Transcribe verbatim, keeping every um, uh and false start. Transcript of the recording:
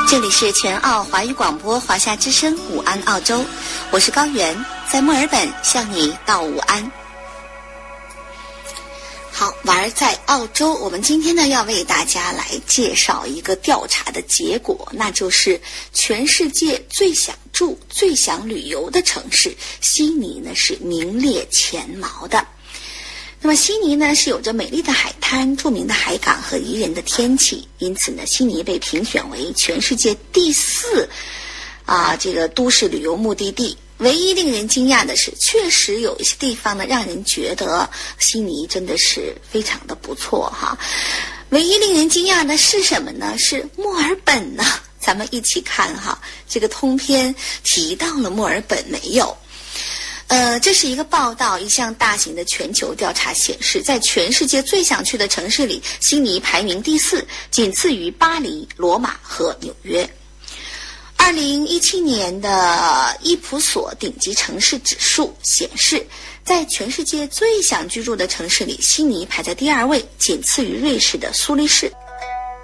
这里是全澳华语广播华夏之声午安澳洲，我是高原，在墨尔本向你道午安。好，玩在澳洲，我们今天呢要为大家来介绍一个调查的结果，那就是全世界最想住、最想旅游的城市，悉尼呢是名列前茅的。那么悉尼呢是有着美丽的海滩、著名的海港和宜人的天气，因此呢悉尼被评选为全世界第四啊这个都市旅游目的地。唯一令人惊讶的是，确实有一些地方呢让人觉得悉尼真的是非常的不错哈。唯一令人惊讶的是什么呢？是墨尔本呢。咱们一起看哈，这个通篇提到了墨尔本没有？呃，这是一个报道，一项大型的全球调查显示，在全世界最想去的城市里，悉尼排名第四，仅次于巴黎、罗马和纽约。二零一七年的伊普索顶级城市指数显示，在全世界最想居住的城市里，悉尼排在第二位，仅次于瑞士的苏黎世。